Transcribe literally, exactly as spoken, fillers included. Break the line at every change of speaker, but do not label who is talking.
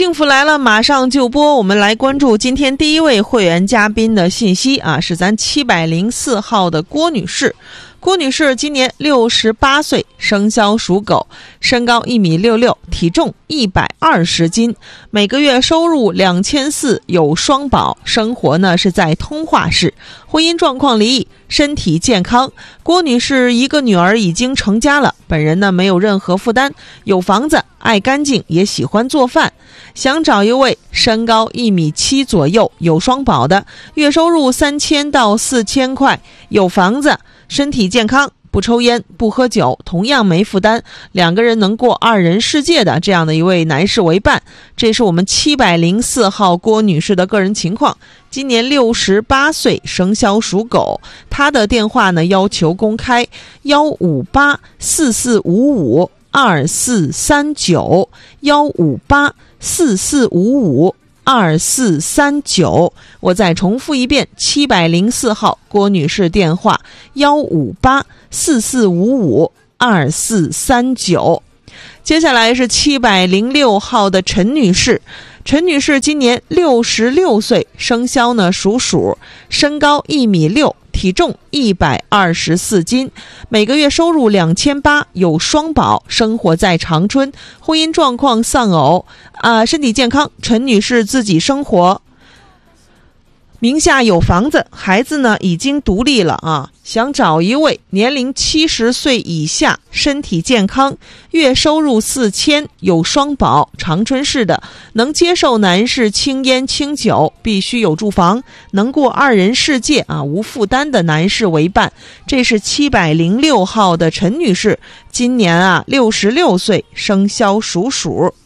幸福来了马上就播，我们来关注今天第一位会员嘉宾的信息啊，是咱七百零四号的郭女士。郭女士今年六十八岁，生肖属狗，身高一米六六，体重一百二十斤，每个月收入两千四，有双保，生活呢是在通化市，婚姻状况离异，身体健康。郭女士一个女儿已经成家了，本人呢没有任何负担，有房子，爱干净，也喜欢做饭，想找一位身高一米七左右，有双保的，月收入三千到四千块，有房子，身体健康，不抽烟不喝酒，同样没负担，两个人能过二人世界的这样的一位男士为伴。这是我们七百零四号郭女士的个人情况，今年六十八岁，生肖属狗。她的电话呢要求公开一五八四四五五二四三九 一五八四四五五二四三九，我再重复一遍，七百零四号郭女士电话一五八四四五五二四三九。接下来是七百零六号的陈女士。陈女士今年六十六岁，生肖呢属鼠，身高一米六，体重一百二十四斤，每个月收入两千八，有双保，生活在长春，婚姻状况丧偶，啊，身体健康。陈女士自己生活，名下有房子，孩子呢已经独立了啊，想找一位年龄七十岁以下，身体健康，月收入四千，有双保，长春市的，能接受男士轻烟轻酒，必须有住房，能过二人世界啊，无负担的男士为伴。这是七百零六号的陈女士，今年啊六十六岁，生肖属鼠。